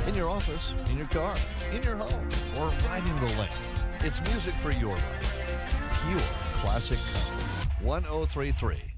In your office, in your car, in your home, or riding the lane. It's music for your life. Pure classic country. 1033